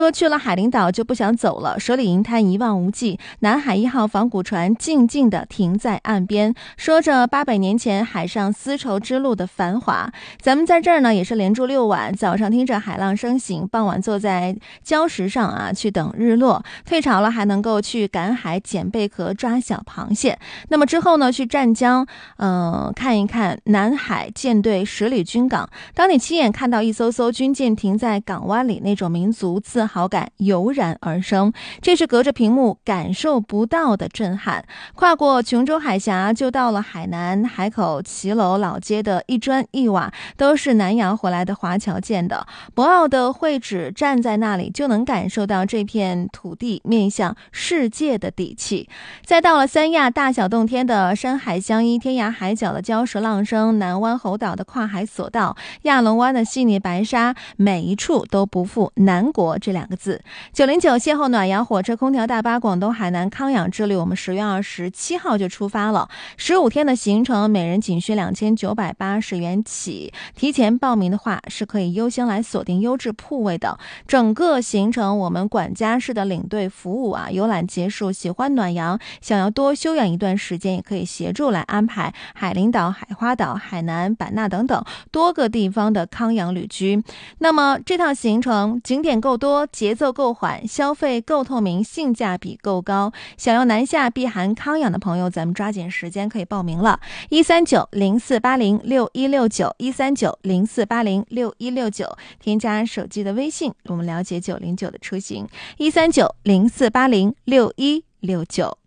说去了海陵岛就不想走了，水里银滩一望无际，南海1号仿古船静静地停在岸边，说着800年前海上丝绸之路的繁华。咱们在这儿呢也是连住6晚，早上听着海浪声醒，傍晚坐在礁石上去等日落，退潮了还能够去赶海捡贝壳抓小螃蟹。那么之后呢去湛江看一看南海舰队10里军港，当你亲眼看到一艘艘军舰停在港湾里，那种民族自豪感油然而生，这是隔着屏幕感受不到的震撼。跨过琼州海峡就到了海南海口骑楼老街的一砖一瓦都是南洋回来的华侨建的，博鳌的会址，站在那里就能感受到这片土地面向世界的底气。再到了三亚大小洞天的山海相依，天涯海角的礁石浪声，南湾猴岛的跨海索道，亚龙湾的细腻白沙，每一处都不负南国这2个字。909邂逅暖阳火车空调大巴广东海南康养之旅，我们10月27号就出发了，15天的行程，每人仅需2980元起，提前报名的话是可以优先来锁定优质铺位的。整个行程我们管家式的领队服务游览结束，喜欢暖阳想要多休养一段时间，也可以协助来安排海陵岛、海花岛、海南、版纳等等多个地方的康养旅居。那么这套行程景点够多，节奏够缓，消费够透明，性价比够高，想要南下避寒康养的朋友，咱们抓紧时间可以报名了。13904806169 13904806169，添加手机的微信，我们了解909的出行。13904806169。